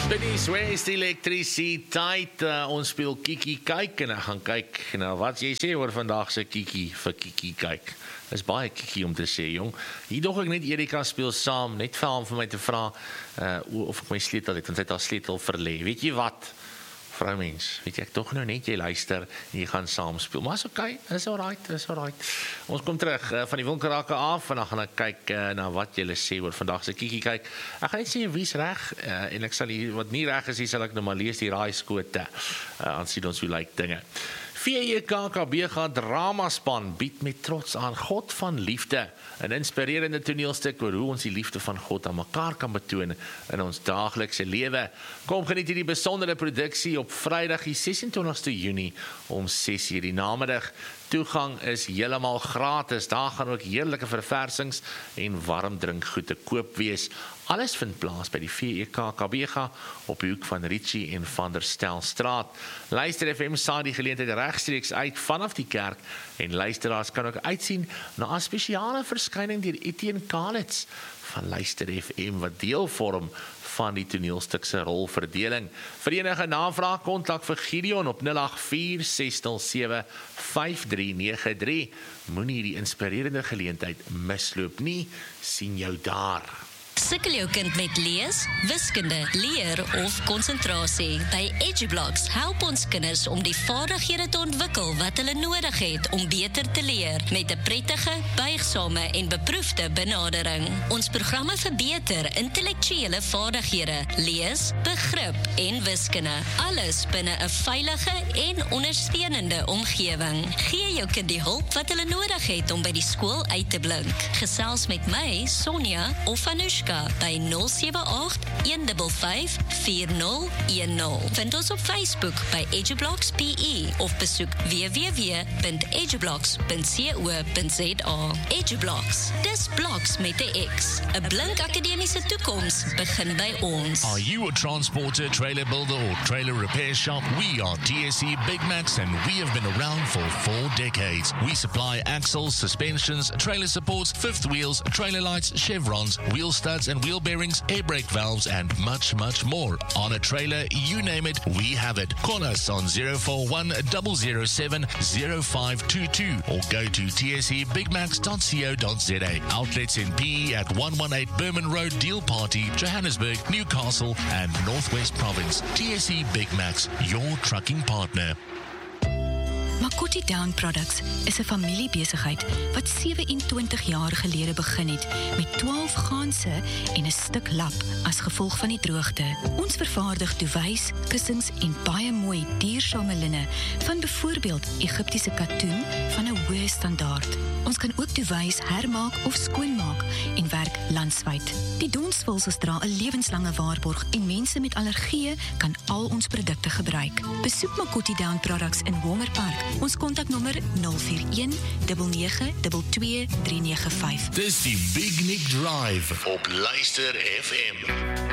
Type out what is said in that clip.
Benny West elektrisiteit, ons speel Kiki kyk en ek gaan kyk na wat jy sê oor vandag se Kiki vir Kiki kyk. Is baie Kiki om te sê, jong. Hier dog ek net Erika speel saam, net vir hom vir my te vra of ek my sleutel het, want sy het haar sleutel verlê. Weet jy wat? Vrouwmens, weet jy, ek toch nou net jy luister en jy gaan saam speel, maar is okay, is alright. Ons kom terug van die winkelrakke af en dan gaan ek kyk na wat julle sê oor vandag se Kiki kyk. Ek gaan net sê wie's reg en ek sal hier, wat nie reg is, hier sal ek nou maar lees die raaiskote, aansien ons hoe lyk dinge. VJKKB dramaspan bied met trots aan God van liefde, 'n inspirerende toneelstuk oor hoe ons die liefde van God aan mekaar kan betoon in ons daaglikse lewe. Kom geniet hierdie besondere produksie op Vrydag die 26ste Junie om 6:00 die namiddag. Toegang is heeltemal gratis. Daar gaan ook heerlike verversings en warm drinkgoed te koop wees. Alles vind plaas by die VJKKB op die hoek van Ritchie en Van der Stelstraat. Luister FM saai die geleentheid regstreeks uit vanaf die kerk en luisteraars kan ook uitsien na 'n spesiale verskyning deur Etienne Kalitz van Luister FM wat deel vorm van die toneelstuk se rolverdeling. Vir enige navraag kontak vir Gideon op 084 607 5393. Moenie die inspirerende geleentheid misloop nie. Sien jou daar. Sukkel jou kind met lees, wiskunde, leer of konsentrasie? By EduBlocks help ons kinders om die vaardighede te ontwikkel wat hulle nodig het om beter te leer met 'n prettige, buigsame en beproefde benadering. Ons programme verbeter intellektuele vaardighede, lees, begrip en wiskunde. Alles binne 'n veilige en ondersteunende omgewing. Gee jou kind die hulp wat hulle nodig het om by die skool uit te blink. Gesels met my, Sonja of Anushka by 078-155-4010. Vind ons op Facebook by EduBlocks PE of besoek www.edublocks.co.za. EduBlocks, dis blocks met 'n X. 'n blink akademiese toekoms begin by ons. Are you a transporter, trailer builder or trailer repair shop? We are TSC Big Max and we have been around for 4 decades. We supply axles, suspensions, trailer supports, fifth wheels, trailer lights, chevrons, wheel studs and wheel bearings, air brake valves and much more. On a trailer, you name it, we have it. Call us on 041 007 0522 or go to tsebigmax.co.za. Outlets in PE at 118 Berman Road, Deal Party, Johannesburg, Newcastle and Northwest Province. TSC Big Max, your trucking partner. Makoti Down Products is 'n familiebesigheid wat 27 jaar gelede begin het met 12 ganse en 'n stuk lap as gevolg van die droogte. Ons vervaardig duwys, kussings en baie mooi duursame linne van byvoorbeeld Egiptiese katoen van 'n hoë standaard. Ons kan ook duwys hermaak of skoonmaak en werk landwyd. Die donsvulsels dra 'n lewenslange waarborg en mense met allergieë kan al ons produkte gebruik. Besoek Makoti Down Products in Wongerpark. Ons kontaknommer 041 9922 395. Dis die Big Nick Drive op Luister FM.